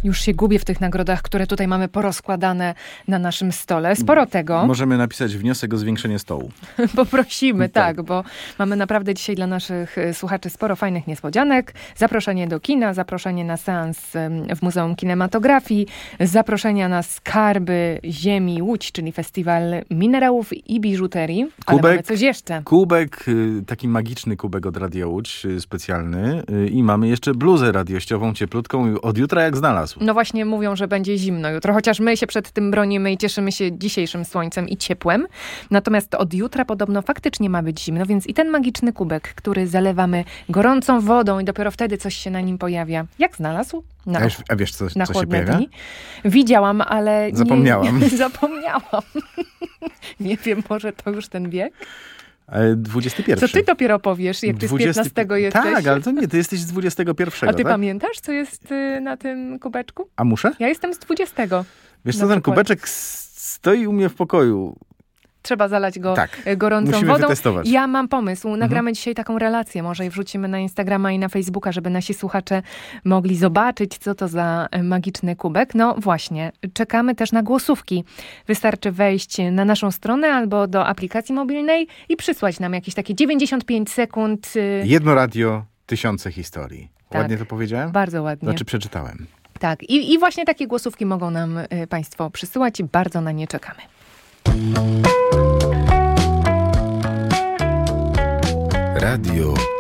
Już się gubię w tych nagrodach, które tutaj mamy porozkładane na naszym stole. Sporo tego. Możemy napisać wniosek o zwiększenie stołu. Poprosimy, tak, bo mamy naprawdę dzisiaj dla naszych słuchaczy sporo fajnych niespodzianek. Zaproszenie do kina, zaproszenie na seans w Muzeum Kinematografii, zaproszenia na Skarby Ziemi Łódź, czyli festiwal minerałów i biżuterii. Ale mamy coś jeszcze. Kubek, taki magiczny kubek od Radia Łódź, specjalny. I mamy jeszcze bluzę radiościową, cieplutką, od jutra jak znalazł. No właśnie mówią, że będzie zimno jutro, chociaż my się przed tym bronimy i cieszymy się dzisiejszym słońcem i ciepłem. Natomiast od jutra podobno faktycznie ma być zimno, więc i ten magiczny kubek, który zalewamy gorącą wodą i dopiero wtedy coś się na nim pojawia. Jak znalazł? A wiesz, co na się chłodne pojawia? dni. Widziałam, ale Zapomniałam. Zapomniałam. Nie wiem, może to już ten wiek? 21. Co ty dopiero powiesz, jak ty z 15 jesteś? Tak, ale to nie, ty jesteś z 21. A ty tak? pamiętasz, co jest na tym kubeczku? A muszę? Ja jestem z 20. Wiesz co, ten kubeczek stoi u mnie w pokoju. Trzeba zalać go tak, gorącą musimy wodą. wytestować. Ja mam pomysł. Nagramy dzisiaj taką relację. Może i wrzucimy na Instagrama i na Facebooka, żeby nasi słuchacze mogli zobaczyć, co to za magiczny kubek. No właśnie, czekamy też na głosówki. Wystarczy wejść na naszą stronę albo do aplikacji mobilnej i przysłać nam jakieś takie 95 sekund. Jedno radio, 1000 historii. Tak, ładnie to powiedziałem? Bardzo ładnie. Znaczy przeczytałem. Tak. I właśnie takie głosówki mogą nam państwo przysyłać i bardzo na nie czekamy. Radio